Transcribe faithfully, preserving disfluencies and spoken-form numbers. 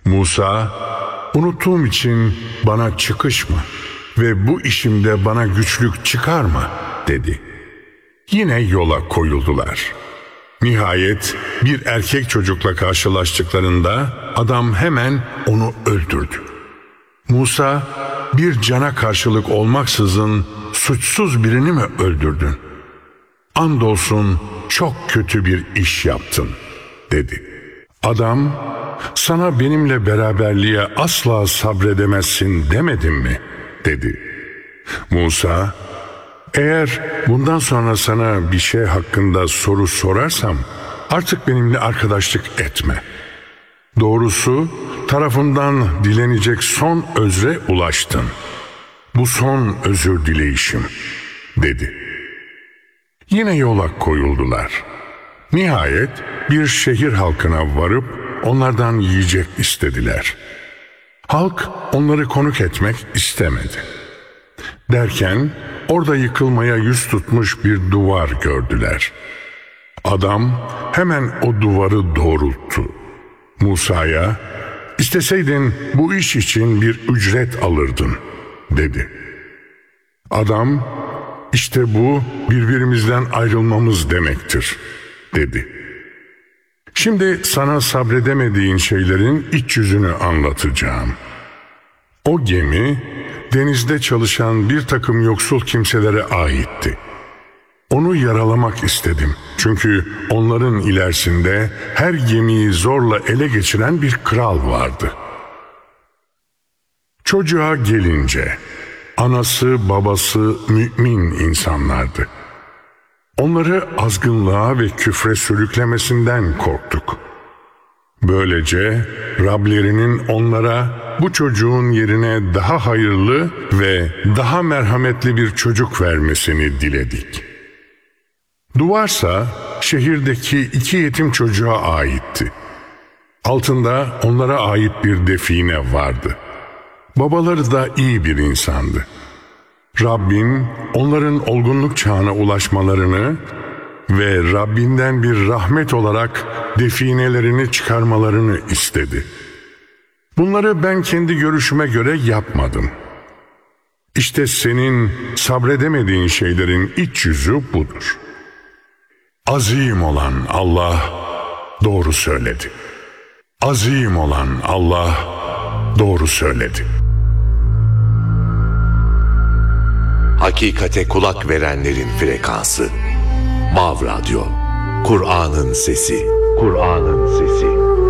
Musa, unuttuğum için bana çıkışma ve bu işimde bana güçlük çıkarma dedi. Yine yola koyuldular. Nihayet bir erkek çocukla karşılaştıklarında adam hemen onu öldürdü. Musa, bir cana karşılık olmaksızın suçsuz birini mi öldürdün? Andolsun çok kötü bir iş yaptın dedi. Adam, sana benimle beraberliğe asla sabredemezsin demedim mi dedi. Musa, eğer bundan sonra sana bir şey hakkında soru sorarsam artık benimle arkadaşlık etme. Doğrusu tarafından dilenecek son özre ulaştın. Bu son özür dileyişim dedi. Yine yola koyuldular. Nihayet bir şehir halkına varıp onlardan yiyecek istediler. Halk onları konuk etmek istemedi. Derken orada yıkılmaya yüz tutmuş bir duvar gördüler. Adam hemen o duvarı doğrulttu. Musa'ya, isteseydin bu iş için bir ücret alırdın dedi. Adam, işte bu birbirimizden ayrılmamız demektir dedi. Şimdi sana sabredemediğin şeylerin iç yüzünü anlatacağım. O gemi denizde çalışan bir takım yoksul kimselere aitti. Onu yaralamak istedim. Çünkü onların ilerisinde her gemiyi zorla ele geçiren bir kral vardı. Çocuğa gelince, anası babası mümin insanlardı. Onları azgınlığa ve küfre sürüklemesinden korktuk. Böylece Rablerinin onlara bu çocuğun yerine daha hayırlı ve daha merhametli bir çocuk vermesini diledik. Duvarsa şehirdeki iki yetim çocuğa aitti. Altında onlara ait bir define vardı. Babaları da iyi bir insandı. Rabbin onların olgunluk çağına ulaşmalarını ve Rabbinden bir rahmet olarak definelerini çıkarmalarını istedi. Bunları ben kendi görüşüme göre yapmadım. İşte senin sabredemediğin şeylerin iç yüzü budur. Azim olan Allah doğru söyledi. Azim olan Allah doğru söyledi. Hakikate kulak verenlerin frekansı. Mav Radyo. Kur'an'ın sesi. Kur'an'ın sesi.